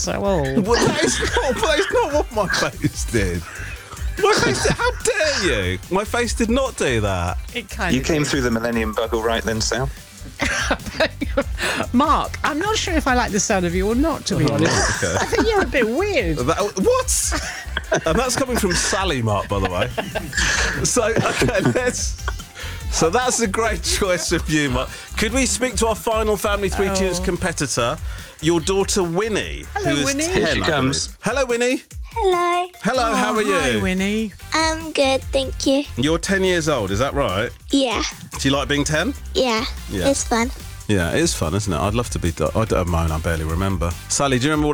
so old. Well, that is not what my face did. My face did, how dare you? My face did not do that. It kind You of came did. through the Millennium Bug all right then, Sal? Mark, I'm not sure if I like the sound of you or not, to be honest. okay. I think you're a bit weird. What? And that's coming from Sally, Mark, by the way. So, okay, So that's a great choice of you, Mark. Could we speak to our final Family 3 Tunes competitor, your daughter Winnie? Hello, who is Winnie. 10, Here she I comes. believe. Hello, Winnie. Hello. Hello, how are you? Hi, Winnie. I'm good, thank you. You're 10 years old, is that right? Yeah, Do you like being 10? yeah, Yeah. it's fun. Yeah, it is fun, isn't it? I'd love to be... I don't have my own, I barely remember. Sally, do you remember what